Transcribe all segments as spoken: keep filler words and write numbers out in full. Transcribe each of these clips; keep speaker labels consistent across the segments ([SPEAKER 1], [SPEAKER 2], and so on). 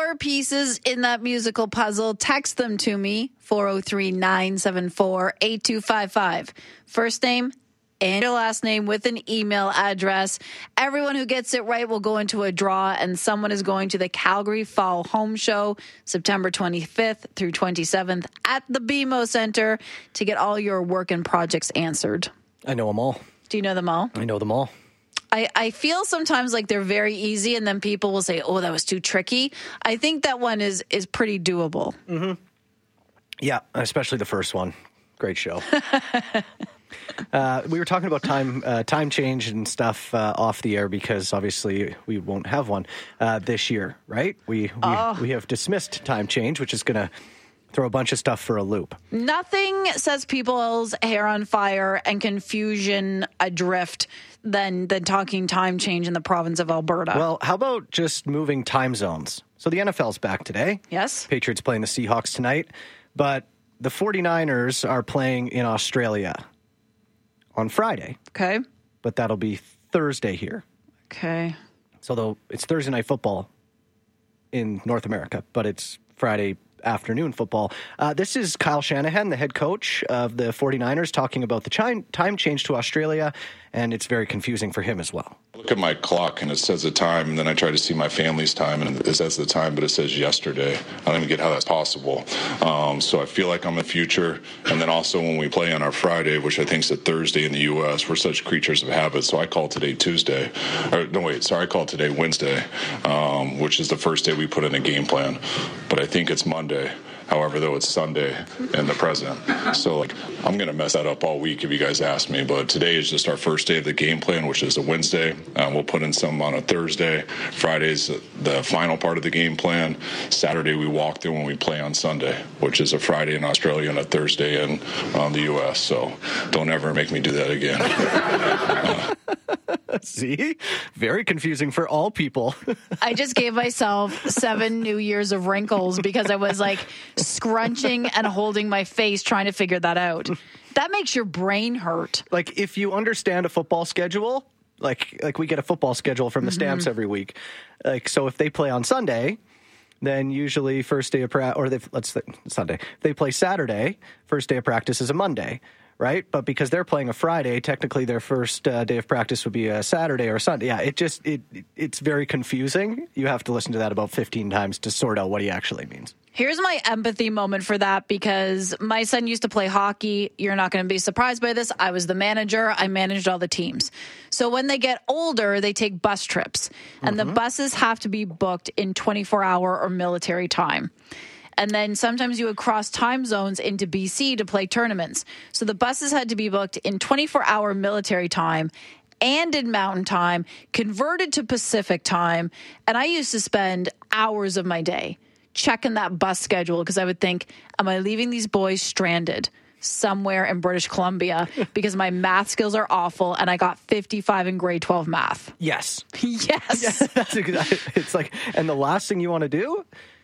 [SPEAKER 1] other pieces in that musical puzzle, text them to me, four oh three, nine seven four, eight two five five. First name and your last name with an email address. Everyone who gets it right will go into a draw, and someone is going to the Calgary Fall Home Show September twenty-fifth through twenty-seventh at the B M O Center to get all your work and projects answered.
[SPEAKER 2] I know them all.
[SPEAKER 1] Do you know them all?
[SPEAKER 2] I know them all.
[SPEAKER 1] I, I feel sometimes like they're very easy, and then people will say, oh, that was too tricky. I think that one is is pretty doable.
[SPEAKER 2] Mm-hmm. Yeah, especially the first one. Great show. Uh, we were talking about time uh, time change and stuff uh, off the air because obviously we won't have one uh, this year, right? We we,
[SPEAKER 1] oh.
[SPEAKER 2] we have dismissed time change, which is going to throw a bunch of stuff for a loop.
[SPEAKER 1] Nothing sets people's hair on fire and confusion adrift than than talking time change in the province of Alberta.
[SPEAKER 2] Well, how about just moving time zones? So the N F L's back today.
[SPEAKER 1] Yes.
[SPEAKER 2] Patriots playing the Seahawks tonight, but the 49ers are playing in Australia on Friday.
[SPEAKER 1] Okay.
[SPEAKER 2] But that'll be Thursday here.
[SPEAKER 1] Okay.
[SPEAKER 2] So though it's Thursday night football in North America, but it's Friday afternoon football. Uh, this is Kyle Shanahan, the head coach of the 49ers, talking about the time, time change to Australia, and it's very confusing for him as well.
[SPEAKER 3] I look at my clock and it says the time, and then I try to see my family's time, and it says the time, but it says yesterday. I don't even get how that's possible. Um, so I feel like I'm in the future. And then also when we play on our Friday, which I think is a Thursday in the U S, we're such creatures of habit. So I call today Tuesday. Or, no, wait, sorry, I call today Wednesday, um, which is the first day we put in a game plan. But I think it's Monday. However, though, it's Sunday in the present. So, like, I'm going to mess that up all week if you guys ask me. But today is just our first day of the game plan, which is a Wednesday. Um, we'll put in some on a Thursday. Friday's the final part of the game plan. Saturday, we walk through when we play on Sunday, which is a Friday in Australia and a Thursday in um, the U S. So don't ever make me do that again. uh,
[SPEAKER 2] See? Very confusing for all people.
[SPEAKER 1] I just gave myself seven new years of wrinkles because I was like scrunching and holding my face trying to figure that out. That makes your brain hurt.
[SPEAKER 2] Like if you understand a football schedule, like like we get a football schedule from the mm-hmm. Stamps every week. Like so if they play on Sunday, then usually first day of practice, or they, let's say Sunday. If they play Saturday, first day of practice is a Monday. Right? But because they're playing a Friday, technically their first uh, day of practice would be a Saturday or a Sunday. Yeah, it just, it it's very confusing. You have to listen to that about fifteen times to sort out what he actually means.
[SPEAKER 1] Here's my empathy moment for that because my son used to play hockey. You're not going to be surprised by this. I was the manager. I managed all the teams. So when they get older, they take bus trips. And mm-hmm. the buses have to be booked in twenty-four hour or military time. And then sometimes you would cross time zones into B C to play tournaments. So the buses had to be booked in twenty-four hour military time and in mountain time, converted to Pacific time. And I used to spend hours of my day checking that bus schedule because I would think, am I leaving these boys stranded somewhere in British Columbia because my math skills are awful and I got fifty-five in grade twelve math?
[SPEAKER 2] Yes.
[SPEAKER 1] Yes.
[SPEAKER 2] Yeah, that's exactly, it's like, and the last thing you want to do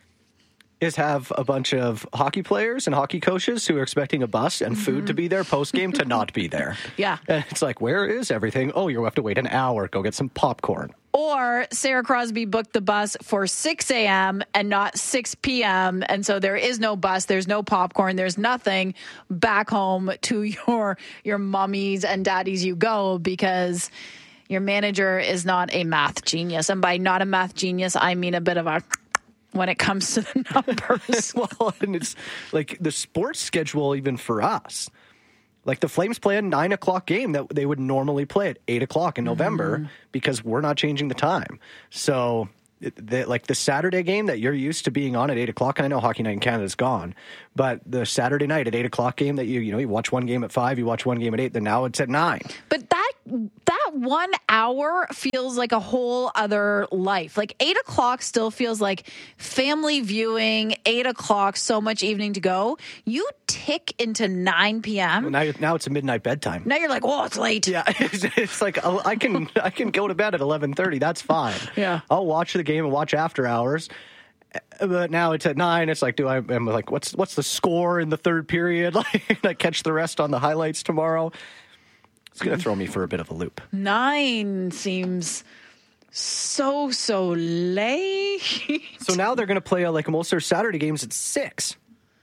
[SPEAKER 2] is have a bunch of hockey players and hockey coaches who are expecting a bus and food mm-hmm. to be there post-game to not be there.
[SPEAKER 1] Yeah.
[SPEAKER 2] And it's like, where is everything? Oh, you have to wait an hour. Go get some popcorn.
[SPEAKER 1] Or Sarah Crosby booked the bus for six a.m. and not six p.m. And so there is no bus. There's no popcorn. There's nothing. Back home to your, your mummies and daddies you go because your manager is not a math genius. And by not a math genius, I mean a bit of a... when it comes to the numbers.
[SPEAKER 2] Well, and it's like the sports schedule, even for us. Like the Flames play a nine o'clock game that they would normally play at eight o'clock in November mm-hmm. because we're not changing the time. So, the, like the Saturday game that you're used to being on at eight o'clock, and I know Hockey Night in Canada is gone, but the Saturday night at eight o'clock game that you you know you watch one game at five, you watch one game at eight, then now it's at nine.
[SPEAKER 1] But that that one hour feels like a whole other life. Like eight o'clock still feels like family viewing. Eight o'clock, so much evening to go. You tick into nine p.m.
[SPEAKER 2] Well, now, now it's a midnight bedtime.
[SPEAKER 1] Now you're like, oh, it's late.
[SPEAKER 2] Yeah, it's, it's like I can I can go to bed at eleven thirty. That's fine.
[SPEAKER 1] Yeah,
[SPEAKER 2] I'll watch the game and watch after hours. But now it's at nine. It's like, do I? I'm like, what's what's the score in the third period? Like, I catch the rest on the highlights tomorrow. It's going to throw me for a bit of a loop.
[SPEAKER 1] Nine seems So, so late.
[SPEAKER 2] So now they're going to play uh, like most of their Saturday games at six.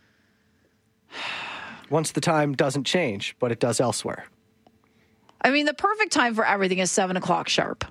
[SPEAKER 2] Once the time doesn't change, but it does elsewhere.
[SPEAKER 1] I mean, the perfect time for everything is seven o'clock sharp.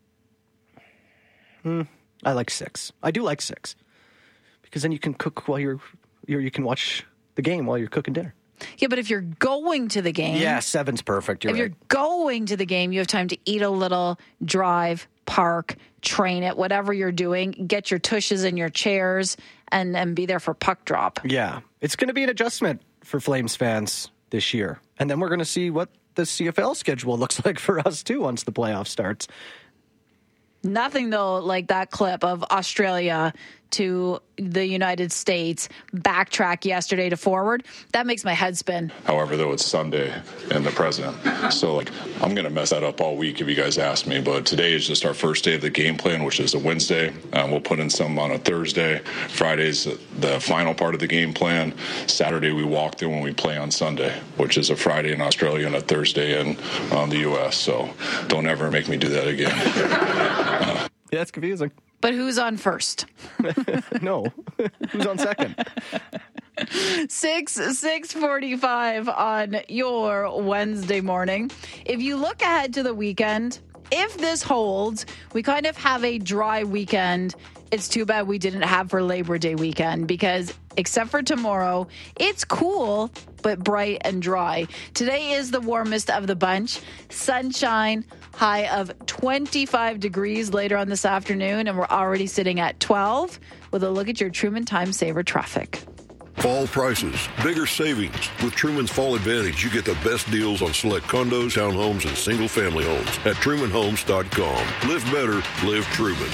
[SPEAKER 2] Hmm. I like six. I do like six. Because then you can cook while you're, you're you can watch the game while you're cooking dinner.
[SPEAKER 1] Yeah, but if you're going to the game...
[SPEAKER 2] Yeah, seven's perfect. You're
[SPEAKER 1] if
[SPEAKER 2] right.
[SPEAKER 1] you're going to the game, you have time to eat a little, drive, park, train it, whatever you're doing, get your tushes and your chairs, and, and be there for puck drop.
[SPEAKER 2] Yeah. It's going to be an adjustment for Flames fans this year. And then we're going to see what the C F L schedule looks like for us, too, once the playoff starts.
[SPEAKER 1] Nothing, though, like that clip of Australia to the United States, backtrack yesterday to forward. That makes my head spin.
[SPEAKER 3] However, though, it's Sunday in the present. So, like, I'm going to mess that up all week if you guys ask me. But today is just our first day of the game plan, which is a Wednesday. Um, we'll put in some on a Thursday. Friday's the final part of the game plan. Saturday, we walk through when we play on Sunday, which is a Friday in Australia and a Thursday in um, the U S. So don't ever make me do that again. uh,
[SPEAKER 2] yeah, it's confusing.
[SPEAKER 1] But who's on first?
[SPEAKER 2] No. Who's on second?
[SPEAKER 1] Six, six forty-five on your Wednesday morning. If you look ahead to the weekend, if this holds, we kind of have a dry weekend. It's too bad we didn't have for Labor Day weekend because except for tomorrow, it's cool, but bright and dry. Today is the warmest of the bunch. Sunshine, high of twenty-five degrees later on this afternoon, and we're already sitting at twelve with a look at your Truman Time Saver traffic.
[SPEAKER 4] Fall prices, bigger savings. With Truman's Fall Advantage, you get the best deals on select condos, townhomes, and single-family homes at truman homes dot com. Live better, live Truman.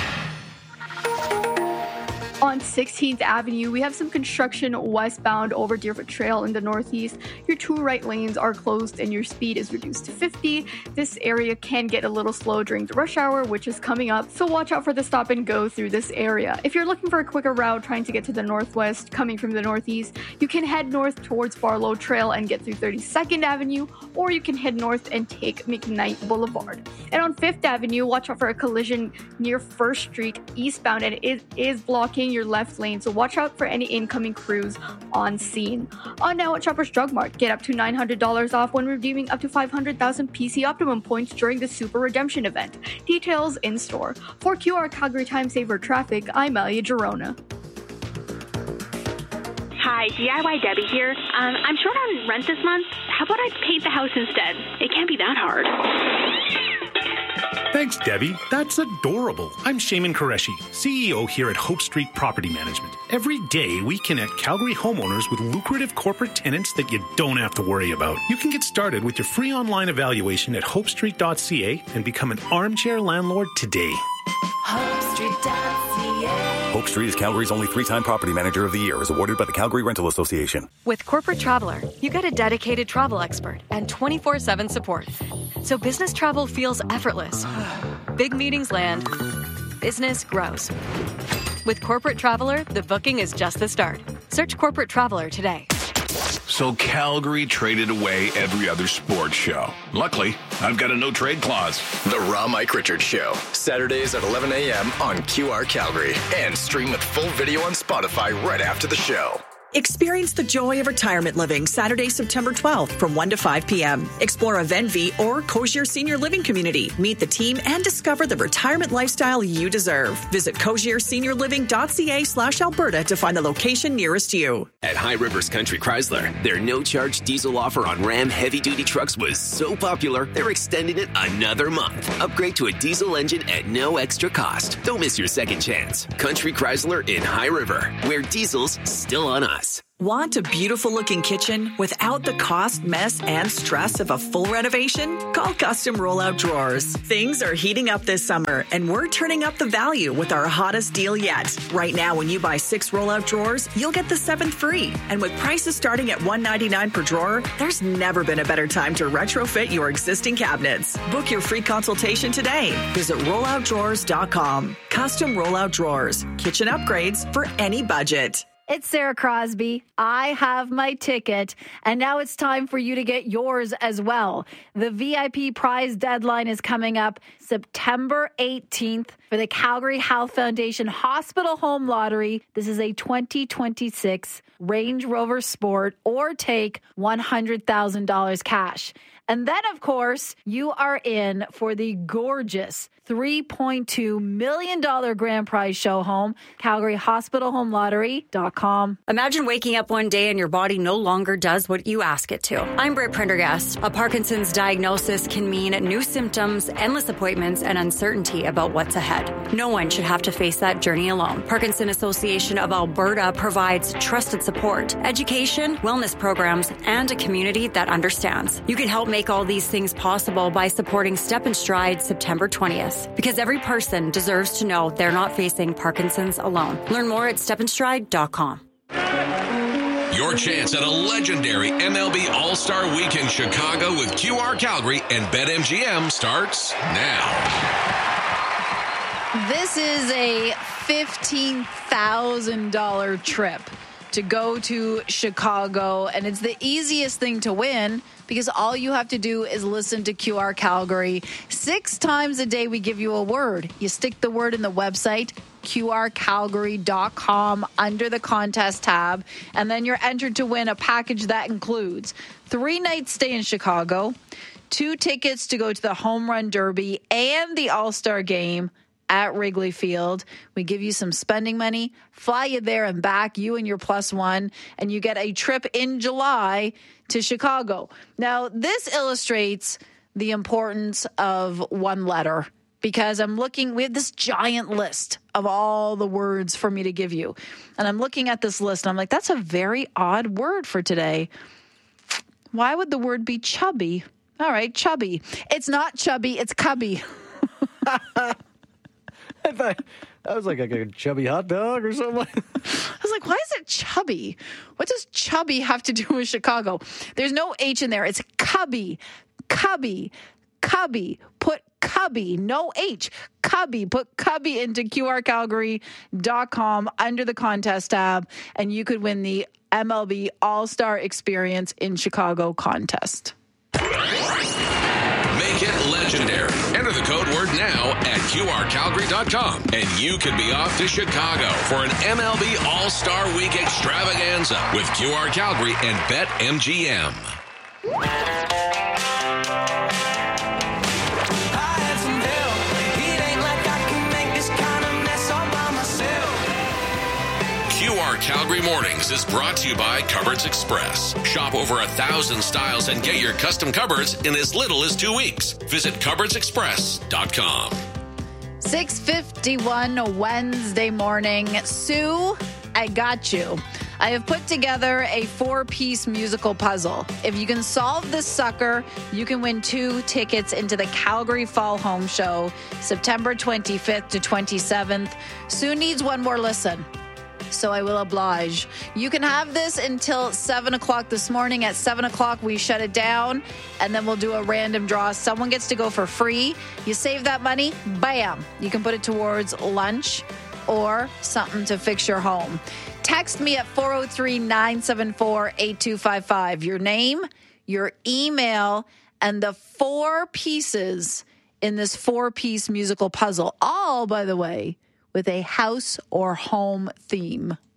[SPEAKER 5] On sixteenth Avenue, we have some construction westbound over Deerfoot Trail in the northeast. Your two right lanes are closed and your speed is reduced to fifty. This area can get a little slow during the rush hour, which is coming up, so watch out for the stop and go through this area. If you're looking for a quicker route trying to get to the northwest coming from the northeast, you can head north towards Barlow Trail and get through thirty-second Avenue, or you can head north and take McKnight Boulevard. And on fifth Avenue, watch out for a collision near First Street eastbound, and it is blocking your left lane, so watch out for any incoming crews on scene. On now at Shoppers Drug Mart, get up to nine hundred dollars off when redeeming up to five hundred thousand P C Optimum points during the Super Redemption event. Details in store. For Q R Calgary Time Saver Traffic, I'm Alia Girona.
[SPEAKER 6] Hi, D I Y Debbie here. Um, I'm short on rent this month. How about I paint the house instead? It can't be that hard.
[SPEAKER 7] Thanks, Debbie. That's adorable. I'm Shaman Qureshi, C E O here at Hope Street Property Management. Every day, we connect Calgary homeowners with lucrative corporate tenants that you don't have to worry about. You can get started with your free online evaluation at hope street dot c a and become an armchair landlord today.
[SPEAKER 8] hope street dot c a
[SPEAKER 9] Hope Street is Calgary's only three-time property manager of the year, as awarded by the Calgary Rental Association.
[SPEAKER 10] With Corporate Traveler, you get a dedicated travel expert and twenty-four seven support. So business travel feels effortless. Big meetings land. Business grows. With Corporate Traveler, the booking is just the start. Search Corporate Traveler today.
[SPEAKER 11] So Calgary traded away every other sports show. Luckily, I've got a no-trade clause.
[SPEAKER 12] The Raw Mike Richards Show, Saturdays at eleven a.m. on Q R Calgary. And stream with full video on Spotify right after the show.
[SPEAKER 13] Experience the joy of retirement living Saturday, September twelfth from one to five p.m. Explore a Venvi or Cozier Senior Living Community. Meet the team and discover the retirement lifestyle you deserve. Visit cozier senior living dot c a slash Alberta to find the location nearest you.
[SPEAKER 14] At High Rivers Country Chrysler, their no-charge diesel offer on Ram heavy-duty trucks was so popular, they're extending it another month. Upgrade to a diesel engine at no extra cost. Don't miss your second chance. Country Chrysler in High River, where diesel's still on us.
[SPEAKER 13] Want a beautiful looking kitchen without the cost, mess, and stress of a full renovation? Call Custom Rollout Drawers. Things are heating up this summer, and we're turning up the value with our hottest deal yet. Right now, when you buy six rollout drawers, you'll get the seventh free. And with prices starting at one hundred ninety-nine dollars per drawer, there's never been a better time to retrofit your existing cabinets. Book your free consultation today. Visit rollout drawers dot com. Custom Rollout Drawers. Kitchen upgrades for any budget.
[SPEAKER 1] It's Sarah Crosby. I have my ticket, and now it's time for you to get yours as well. The V I P prize deadline is coming up September eighteenth for the Calgary Health Foundation Hospital Home Lottery. This is a twenty twenty-six Range Rover Sport, or take one hundred thousand dollars cash. And then, of course, you are in for the gorgeous three point two million dollars grand prize show home, Calgary Hospital Home Lottery dot com.
[SPEAKER 15] Imagine waking up one day and your body no longer does what you ask it to. I'm Britt Prendergast. A Parkinson's diagnosis can mean new symptoms, endless appointments, and uncertainty about what's ahead. No one should have to face that journey alone. Parkinson Association of Alberta provides trusted support, education, wellness programs, and a community that understands. You can help make all these things possible by supporting Step and Stride September twentieth. Because every person deserves to know they're not facing Parkinson's alone. Learn more at step and stride dot com.
[SPEAKER 16] Your chance at a legendary M L B All-Star Week in Chicago with Q R Calgary and BetMGM starts now.
[SPEAKER 1] This is a fifteen thousand dollars trip to go to Chicago, and it's the easiest thing to win because all you have to do is listen to Q R Calgary. Six times a day we give you a word. You stick the word in the website, Q R Calgary dot com, under the contest tab, and then you're entered to win a package that includes three nights stay in Chicago, two tickets to go to the Home Run Derby and the All-Star Game at Wrigley Field. We give you some spending money, fly you there and back, you and your plus one, and you get a trip in July to Chicago. Now, this illustrates the importance of one letter, because I'm looking, we have this giant list of all the words for me to give you. And I'm looking at this list, and I'm like, that's a very odd word for today. Why would the word be chubby? All right, chubby. It's not chubby, it's cubby.
[SPEAKER 2] I thought that was like a chubby hot dog or something.
[SPEAKER 1] I was like, why is it chubby? What does chubby have to do with Chicago? There's no H in there. It's cubby, cubby, cubby. Put cubby, no H. Cubby. Put cubby into Q R Calgary dot com under the contest tab, and you could win the M L B All-Star Experience in Chicago contest.
[SPEAKER 16] Make it legendary. Enter the code word now at Q R Calgary dot com, and you could be off to Chicago for an M L B All-Star Week extravaganza with Q R Calgary and BetMGM. Q R Calgary Mornings is brought to you by Cupboards Express. Shop over a thousand styles and get your custom cupboards in as little as two weeks. Visit Cupboards Express dot com.
[SPEAKER 1] six fifty-one Wednesday morning. Sue, I got you. I have put together a four-piece musical puzzle. If you can solve this sucker, you can win two tickets into the Calgary Fall Home Show, September twenty-fifth to twenty-seventh. Sue needs one more listen, so I will oblige. You can have this until seven o'clock this morning. At seven o'clock, we shut it down, and then we'll do a random draw. Someone gets to go for free. You save that money, bam. You can put it towards lunch or something to fix your home. Text me at four oh three, nine seven four, eight two five five. Your name, your email, and the four pieces in this four-piece musical puzzle. All, by the way, with a house or home theme.